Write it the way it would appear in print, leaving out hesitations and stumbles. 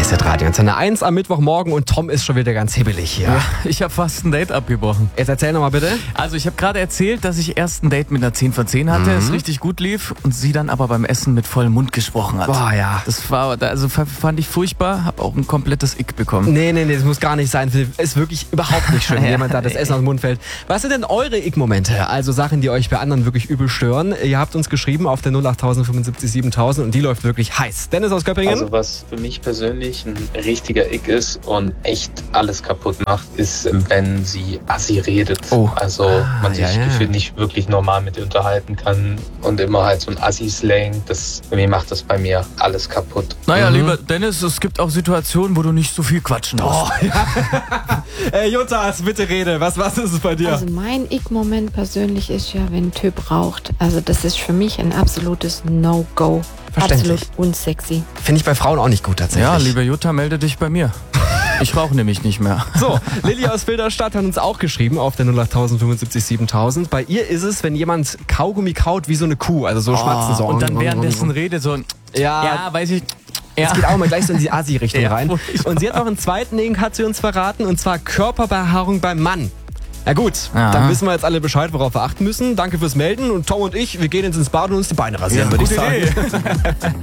Radio Antenne 1 am Mittwochmorgen und Tom ist schon wieder ganz hibbelig hier. Ja, ich habe fast ein Date abgebrochen. Jetzt erzähl nochmal bitte. Also ich habe gerade erzählt, dass ich erst ein Date mit einer 10 von 10 hatte, es richtig gut lief und sie dann aber beim Essen mit vollem Mund gesprochen hat. Boah, ja. Das war, also fand ich furchtbar, habe auch ein komplettes Ick bekommen. Nee, das muss gar nicht sein. Ist wirklich überhaupt nicht schön, wenn jemand da das Essen aus dem Mund fällt. Was sind denn eure Ick-Momente? Also Sachen, die euch bei anderen wirklich übel stören. Ihr habt uns geschrieben auf der 08000 75 7000 und die läuft wirklich heiß. Dennis aus Göppingen? Also was für mich persönlich ein richtiger Ick ist und echt alles kaputt macht, ist, wenn sie assi redet. Oh. Also man sich gefühlt nicht wirklich normal mit ihr unterhalten kann und immer halt so ein Assi-Slang. Irgendwie macht das bei mir alles kaputt. Naja, lieber Dennis, es gibt auch Situationen, wo du nicht so viel quatschen musst. Oh, ja. Jotas, bitte rede. Was ist es bei dir? Also mein Ick-Moment persönlich ist ja, wenn ein Typ raucht. Also das ist für mich ein absolutes No-Go. Verständlich. Absolut unsexy. Finde ich bei Frauen auch nicht gut tatsächlich. Ja, liebe Jutta, melde dich bei mir. Ich rauche nämlich nicht mehr. So, Lilly aus Filderstadt hat uns auch geschrieben auf der 08000 75 7000. Bei ihr ist es, wenn jemand Kaugummi kaut wie so eine Kuh, also so schmatzen so. Und dann währenddessen redet so ein... Ja, weiß ich... Es geht auch mal gleich so in die Asi-Richtung rein. furchtbar. Und sie hat noch einen zweiten Link, hat sie uns verraten, und zwar Körperbehaarung beim Mann. Ja gut, Ja. dann wissen wir jetzt alle Bescheid, worauf wir achten müssen. Danke fürs Melden und Tom und ich, wir gehen jetzt ins Bad und uns die Beine rasieren, würde ich gute sagen. Idee.